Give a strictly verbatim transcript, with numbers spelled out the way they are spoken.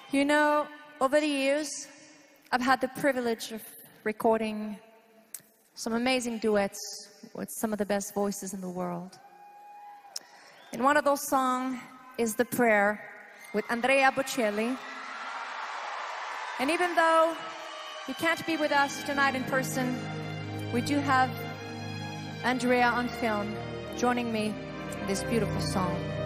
You know, over the years, I've had the privilege of recording some amazing duets with some of the best voices in the world. And one of those songs is The Prayer with Andrea Bocelli. And even though he can't be with us tonight in person, we do have Andrea on film joining me in this beautiful song.